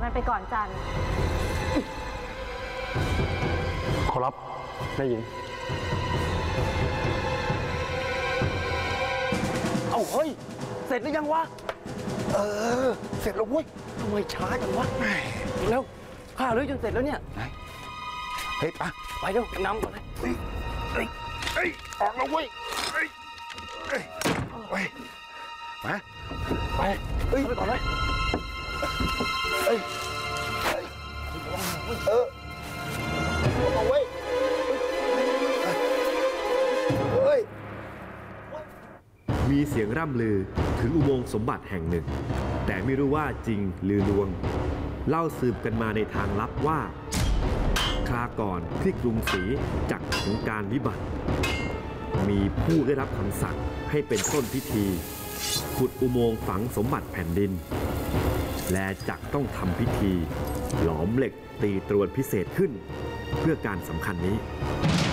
มันไปก่อนจันขอรับแม่หญิงเอาเฮ้ยเสร็จหรือยังวะเสร็จแล้วเว้ยทำไมช้าจังวะแล้วข้าหรือจนเสร็จแล้วเนี่ยไหนเฮ้ยไปเร็วนำก่อนเลยออกแล้วเว้ยมาไปไปก่อนเลยเอาเว้ยมีเสียงร่ำลือถึงอุโมงค์สมบัติแห่งหนึ่งแต่ไม่รู้ว่าจริงหรือลวงเล่าสืบกันมาในทางลับว่าคราก่อนที่กรุงศรีจักถึงการวิบัติมีผู้ได้รับคำสั่งให้เป็นต้นพิธีขุดอุโมงค์ฝังสมบัติแผ่นดินและจักต้องทำพิธีหลอมเหล็กตีตรวนพิเศษขึ้นเพื่อการสำคัญนี้